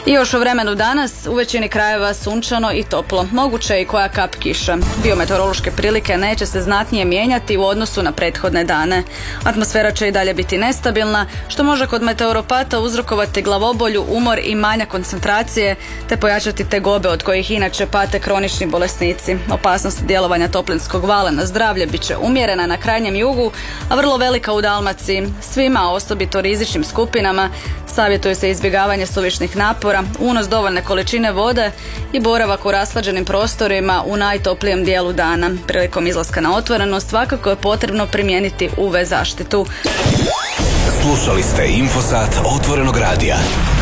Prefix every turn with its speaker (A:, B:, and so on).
A: I još o vremenu danas, u većini krajeva sunčano i toplo. Moguće je i koja kap kiša. Biometeorološke prilike neće se znatnije mijenjati u odnosu na prethodne dane. Atmosfera će i dalje biti nestabilna, što može kod meteoropata uzrokovati glavobolju, umor i manjak koncentracije, te pojačati tegobe od kojih inače pate kronični bolesnici. Opasnost djelovanja toplinskog vala na zdravlje bit će umjerena na krajnjem jugu, a vrlo velika u Dalmaciji. Svima, osobito rizičnim skupinama, savjetuje se izbjegavanje suvišnih napora, unos dovoljne količine vode i boravak u rashlađenim prostorima u najtoplijem dijelu dana. Prilikom izlaska na otvoreno svakako je potrebno primijeniti UV zaštitu.
B: Slušali ste Infosat Otvorenog radija.